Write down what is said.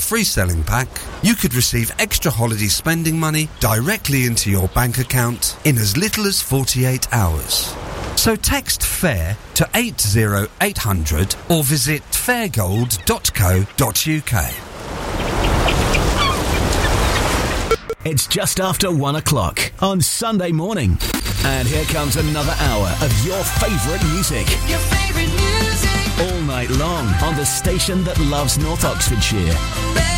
free selling pack, you could receive extra holiday spending money directly into your bank account in as little as 48 hours. So text FAIR to 80800 or visit fairgold.co.uk. It's just after 1 o'clock on Sunday morning. And here comes another hour of your favourite music. Your favourite music. All night long on the station that loves North Oxfordshire.